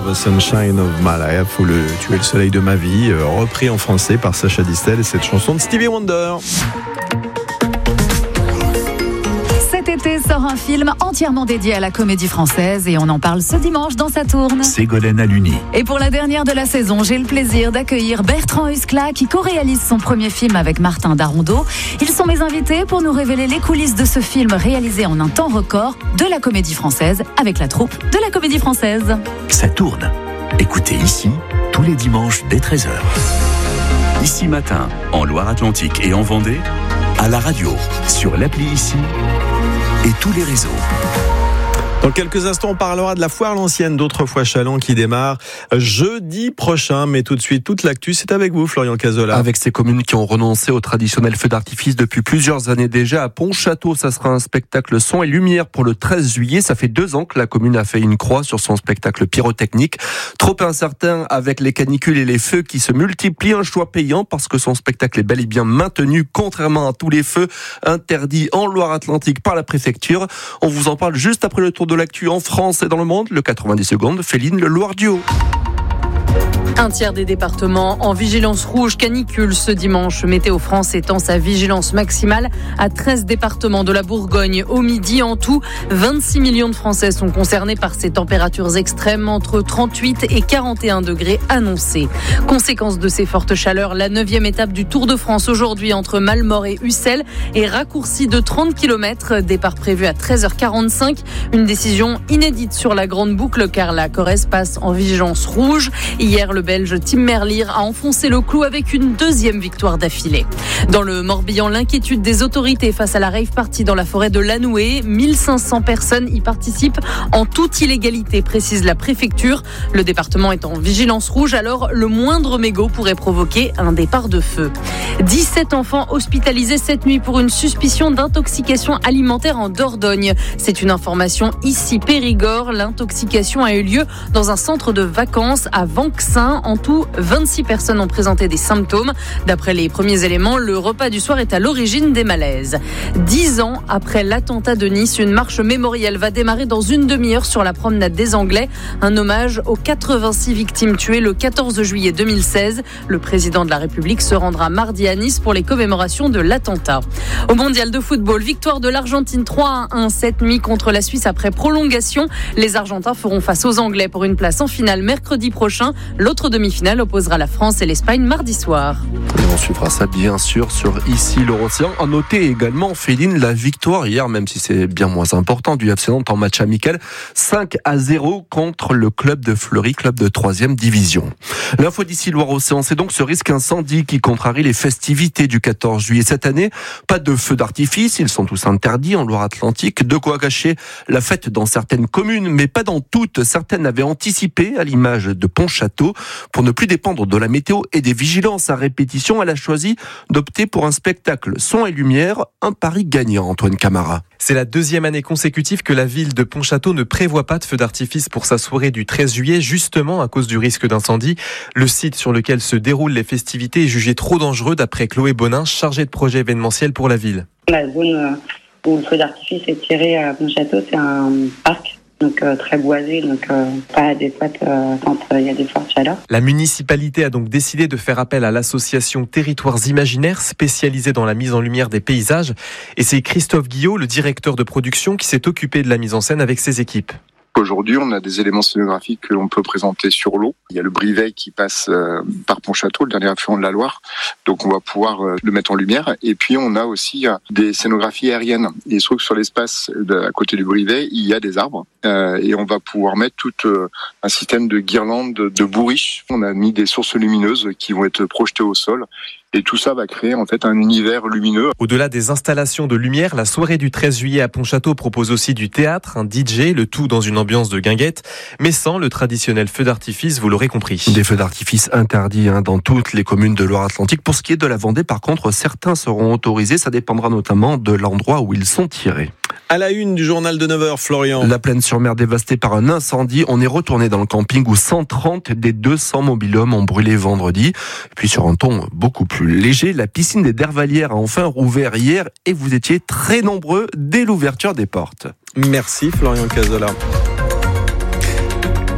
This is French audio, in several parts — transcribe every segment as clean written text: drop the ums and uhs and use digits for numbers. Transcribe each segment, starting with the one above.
the Sunshine of My Life, ou Tu es le soleil de ma vie, repris en français par Sacha Distel, et cette chanson de Stevie Wonder. Cet été sort un film entièrement dédié à la comédie française et on en parle ce dimanche dans Saturne. Ségolène Aluni. Et pour la dernière de la saison, j'ai le plaisir d'accueillir Bertrand Huskla qui co-réalise son premier film avec Martin Darondot. Ils sont mes invités pour nous révéler les coulisses de ce film réalisé en un temps record de la comédie française avec la troupe de la comédie française. Saturne. Écoutez ici tous les dimanches dès 13h. Ici matin, en Loire-Atlantique et en Vendée, à la radio, sur l'appli Ici et tous les réseaux. Dans quelques instants, on parlera de la foire Lancienne d'Autrefois Challans qui démarre jeudi prochain. Mais tout de suite, toute l'actu, c'est avec vous, Florian Cazola. Avec ces communes qui ont renoncé au traditionnel feu d'artifice depuis plusieurs années déjà, à Pontchâteau, ça sera un spectacle son et lumière pour le 13 juillet. Ça fait 2 ans que la commune a fait une croix sur son spectacle pyrotechnique. Trop incertain avec les canicules et les feux qui se multiplient, un choix payant parce que son spectacle est bel et bien maintenu, contrairement à tous les feux interdits en Loire-Atlantique par la préfecture. On vous en parle juste après le tour de l'actu en France et dans le monde, le 90 secondes, Féline, le Loire Duo. Un tiers des départements en vigilance rouge canicule ce dimanche. Météo France étend sa vigilance maximale à 13 départements de la Bourgogne. Au midi, en tout, 26 millions de Français sont concernés par ces températures extrêmes entre 38 et 41 degrés annoncés. Conséquence de ces fortes chaleurs, la 9e étape du Tour de France aujourd'hui entre Malmort et Ussel est raccourcie de 30 km. Départ prévu à 13h45. Une décision inédite sur la grande boucle car la Corrèze passe en vigilance rouge. Hier, le Belge Tim Merlier a enfoncé le clou avec une 2e victoire d'affilée. Dans le Morbihan, l'inquiétude des autorités face à la rave party dans la forêt de Lanoué. 1500 personnes y participent en toute illégalité, précise la préfecture. Le département est en vigilance rouge, alors le moindre mégot pourrait provoquer un départ de feu. 17 enfants hospitalisés cette nuit pour une suspicion d'intoxication alimentaire en Dordogne. C'est une information ici Périgord. L'intoxication a eu lieu dans un centre de vacances à Vanxin. En tout, 26 personnes ont présenté des symptômes. D'après les premiers éléments, le repas du soir est à l'origine des malaises. 10 ans après l'attentat de Nice, une marche mémorielle va démarrer dans une demi-heure sur la promenade des Anglais. Un hommage aux 86 victimes tuées le 14 juillet 2016. Le président de la République se rendra mardi à Nice pour les commémorations de l'attentat. Au mondial de football, victoire de l'Argentine 3-1 cette nuit contre la Suisse après prolongation. Les Argentins feront face aux Anglais pour une place en finale mercredi prochain. L'autre demi-finale opposera la France et l'Espagne mardi soir. Et on suivra ça bien sûr sur Ici l'Océan. À noter également, Féline, la victoire hier, même si c'est bien moins important, du FC Nantes en match amical, 5-0 contre le club de Fleury, club de 3e division. L'info d'ici Loire-Océan, c'est donc ce risque incendie qui contrarie les festivités du 14 juillet. Cette année, pas de feux d'artifice, ils sont tous interdits en Loire-Atlantique. De quoi cacher la fête dans certaines communes, mais pas dans toutes. Certaines avaient anticipé, à l'image de Pontchâteau. Pour ne plus dépendre de la météo et des vigilances à répétition, elle a choisi d'opter pour un spectacle son et lumière, un pari gagnant, Antoine Camara. C'est la 2e année consécutive que la ville de Pontchâteau ne prévoit pas de feu d'artifice pour sa soirée du 13 juillet, justement à cause du risque d'incendie. Le site sur lequel se déroulent les festivités est jugé trop dangereux d'après Chloé Bonin, chargée de projet événementiel pour la ville. La zone où le feu d'artifice est tiré à Pontchâteau, c'est un parc. Donc très boisé, donc pas adéquate quand il y a des fortes chaleurs. La municipalité a donc décidé de faire appel à l'association Territoires Imaginaires, spécialisée dans la mise en lumière des paysages. Et c'est Christophe Guillot, le directeur de production, qui s'est occupé de la mise en scène avec ses équipes. Aujourd'hui, on a des éléments scénographiques que l'on peut présenter sur l'eau. Il y a le Brivet qui passe par Pontchâteau, le dernier affluent de la Loire. Donc, on va pouvoir le mettre en lumière. Et puis, on a aussi des scénographies aériennes. Il se trouve que sur l'espace à côté du Brivet, il y a des arbres. Et on va pouvoir mettre tout un système de guirlandes de bourriches. On a mis des sources lumineuses qui vont être projetées au sol. Et tout ça va créer en fait un univers lumineux. Au-delà des installations de lumière, la soirée du 13 juillet à Pontchâteau propose aussi du théâtre, un DJ, le tout dans une ambiance de guinguette, mais sans le traditionnel feu d'artifice, vous l'aurez compris. Des feux d'artifice interdits dans toutes les communes de Loire-Atlantique. Pour ce qui est de la Vendée, par contre, certains seront autorisés. Ça dépendra notamment de l'endroit où ils sont tirés. À la une du journal de 9h, Florian. La Plaine-sur-Mer dévastée par un incendie. On est retourné dans le camping où 130 des 200 mobil-hommes ont brûlé vendredi. Puis sur un ton beaucoup plus léger, la piscine des Dervalières a enfin rouvert hier et vous étiez très nombreux dès l'ouverture des portes. Merci Florian Cazola.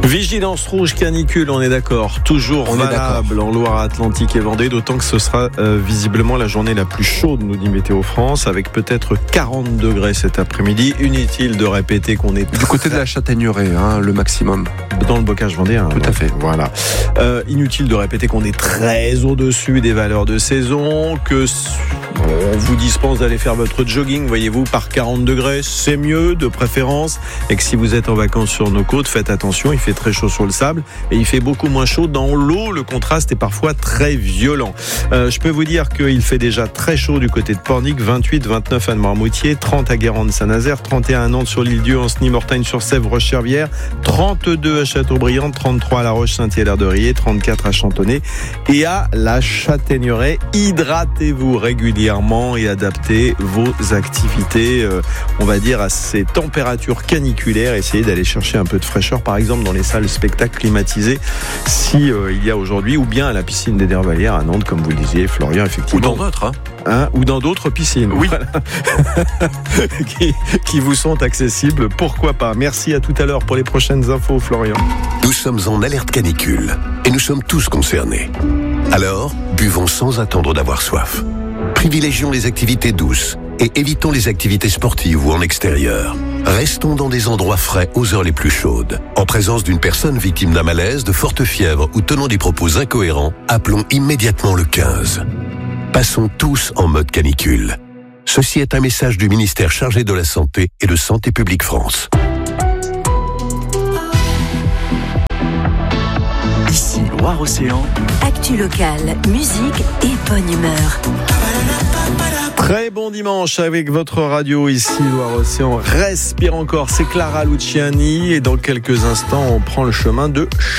Vigilance rouge canicule, on est d'accord, toujours valable en Loire-Atlantique et Vendée, d'autant que ce sera visiblement la journée la plus chaude, nous dit Météo France, avec peut-être 40 degrés cet après-midi. Inutile de répéter qu'on est du côté de la Châtaigneraie, le maximum. Dans le bocage vendéen. Tout à fait. Voilà. Inutile de répéter qu'on est très au-dessus des valeurs de saison, que on vous dispense d'aller faire votre jogging, voyez-vous, par 40 degrés, c'est mieux de préférence, et que si vous êtes en vacances sur nos côtes, faites attention, il fait très chaud sur le sable et il fait beaucoup moins chaud dans l'eau, le contraste est parfois très violent. Je peux vous dire qu'il fait déjà très chaud du côté de Pornic, 28, 29 à Noirmoutier, 30 à Guérande-Saint-Nazaire, 31 à Nantes sur l'Île-Dieu, Ancenis, Mortagne-sur-Sèvre, Roche-Chervière, 32 à Châteaubriand, 33 à La Roche-Saint-Hilaire-de-Riez, 34 à Chantonnay et à la Châtaigneraie. Hydratez-vous régulièrement et adaptez vos activités, on va dire, à ces températures caniculaires. Essayez d'aller chercher un peu de fraîcheur, par exemple dans les salles spectacles climatisées, si il y a aujourd'hui, ou bien à la piscine des Dervalières à Nantes, comme vous le disiez, Florian, effectivement. Ou dans d'autres, ou dans d'autres piscines. Oui. Voilà. qui vous sont accessibles, pourquoi pas. Merci, à tout à l'heure pour les prochaines infos, Florian. Nous sommes en alerte canicule et nous sommes tous concernés. Alors, buvons sans attendre d'avoir soif. Privilégions les activités douces et évitons les activités sportives ou en extérieur. Restons dans des endroits frais aux heures les plus chaudes. En présence d'une personne victime d'un malaise, de forte fièvre ou tenant des propos incohérents, appelons immédiatement le 15. Passons tous en mode canicule. Ceci est un message du ministère chargé de la Santé et de Santé publique France. Ici Loire-Océan. Actu locale, musique et bonne humeur. Très bon dimanche avec votre radio ici Loire-Océan. Respire encore, c'est Clara Luciani et dans quelques instants on prend le chemin de